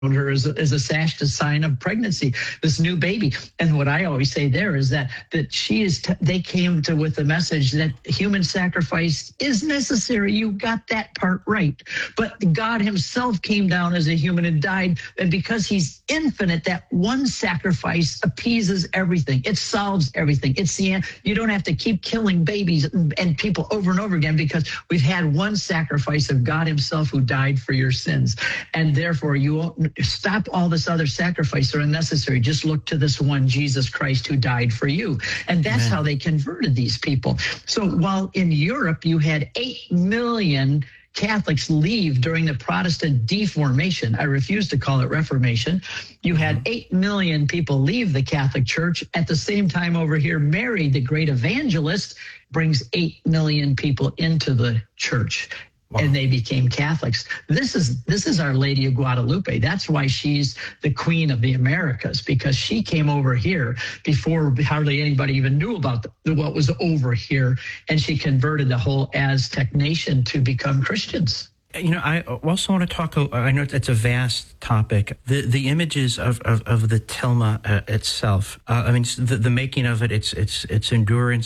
her as a sash to sign of pregnancy, this new baby. And what I always say there is that she is, they came to with the message that human sacrifice is necessary. You got that part right. But God himself came down as a human and died. And because he's infinite, that one sacrifice appeases everything. It solves everything. It's the end. You don't have to keep killing babies and people over and over again, because we've had one sacrifice of God himself who died for your sins. And therefore you won't stop all this other sacrifice are unnecessary. Just look to this one, Jesus Christ, who died for you. And that's how they converted these people. So while in Europe, you had 8 million Catholics leave during the Protestant deformation. I refuse to call it Reformation. You had 8 million people leave the Catholic Church. At the same time over here, Mary, the great evangelist, brings 8 million people into the church. Wow. And they became Catholics. This is Our Lady of Guadalupe. That's why she's the Queen of the Americas, because she came over here before hardly anybody even knew about what was over here, and she converted the whole Aztec nation to become Christians. You know, I also want to talk, I know it's a vast topic, the images of the tilma itself. I mean, the making of it, its endurance,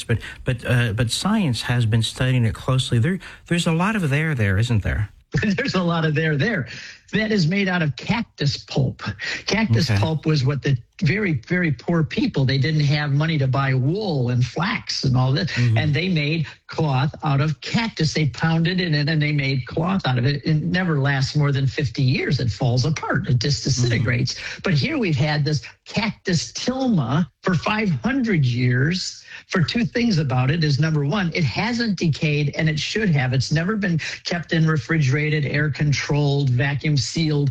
but science has been studying it closely. There's a lot of there, isn't there? There's a lot of there. That is made out of cactus pulp. Cactus pulp was what the very, very poor people, they didn't have money to buy wool and flax and all that. And they made cloth out of cactus. They pounded it in and they made cloth out of it. It never lasts more than 50 years. It falls apart. It just disintegrates. But here we've had this cactus tilma for 500 years. For two things about it is, number one, it hasn't decayed, and it should have. It's never been kept in refrigerated, air controlled, vacuum sealed.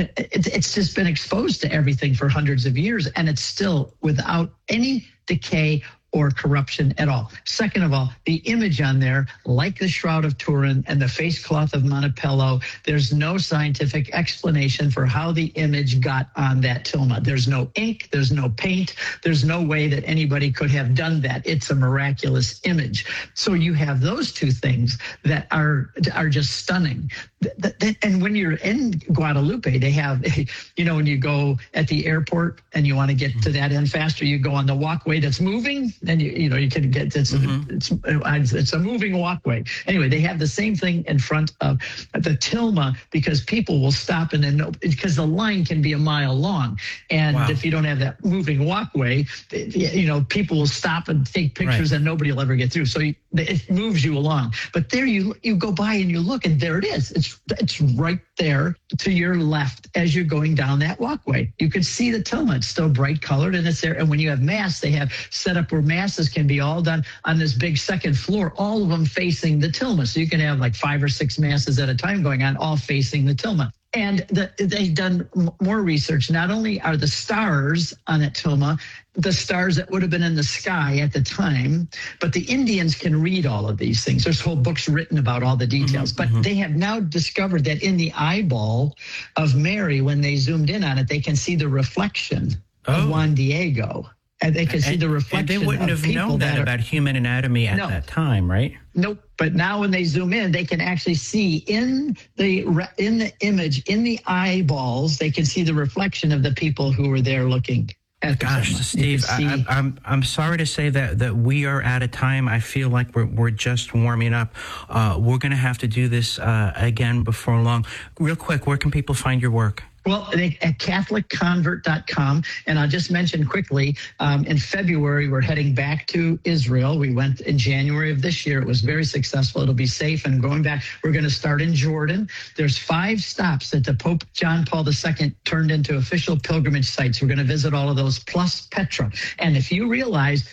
It's just been exposed to everything for hundreds of years, and it's still without any decay or corruption at all. Second of all, the image on there, like the Shroud of Turin and the face cloth of Montepello, there's no scientific explanation for how the image got on that tilma. There's no ink, there's no paint, there's no way that anybody could have done that. It's a miraculous image. So you have those two things that are just stunning. And when you're in Guadalupe, they have, when you go at the airport and you want to get to that end faster, you go on the walkway that's moving, and you can get it's a moving walkway. Anyway, they have the same thing in front of the tilma, because people will stop and then, because the line can be a mile long, and if you don't have that moving walkway, people will stop and take pictures and nobody will ever get through. So it moves you along. But there you go by and you look, and there it is. It's right there to your left as you're going down that walkway. You can see the tilma. It's still bright colored, and it's there. And when you have mass, they have set up where masses can be all done on this big second floor, all of them facing the tilma. So you can have like 5 or 6 masses at a time going on, all facing the tilma. And they've done more research. Not only are the stars on that tilma the stars that would have been in the sky at the time, but the Indians can read all of these things. There's whole books written about all the details. But they have now discovered that in the eyeball of Mary, when they zoomed in on it, they can see the reflection of Juan Diego. And they can see the reflection. And they wouldn't have known that about human anatomy at that time, right? Nope. But now when they zoom in, they can actually see in the image, in the eyeballs, they can see the reflection of the people who were there looking. Gosh, Steve, I'm sorry to say that we are out of time. I feel like we're just warming up. We're going to have to do this again before long. Real quick, where can people find your work? Well, at CatholicConvert.com. And I'll just mention quickly, in February, we're heading back to Israel. We went in January of this year. It was very successful. It'll be safe. And going back, we're going to start in Jordan. There's 5 stops that the Pope John Paul II turned into official pilgrimage sites. We're going to visit all of those, plus Petra. And if you realize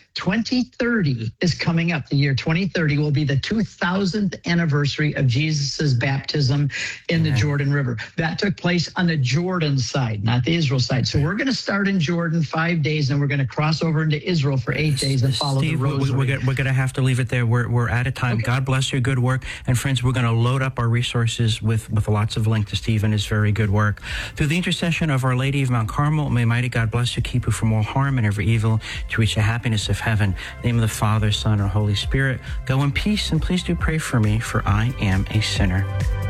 2030 is coming up, the year 2030 will be the 2000th anniversary of Jesus's baptism in the Jordan River. That took place on the Jordan side, not the Israel side. So we're going to start in Jordan 5 days, and we're going to cross over into Israel for 8 days and follow Steve, the rosary. We're going to have to leave it there. We're out of time. God bless your good work. And friends, we're going to load up our resources with lots of link to Steve and his very good work. Through the intercession of Our Lady of Mount Carmel, may mighty God bless you, keep you from all harm and every evil, to reach the happiness of heaven. In the name of the Father, Son, and Holy Spirit. Go in peace, and please do pray for me, for I am a sinner.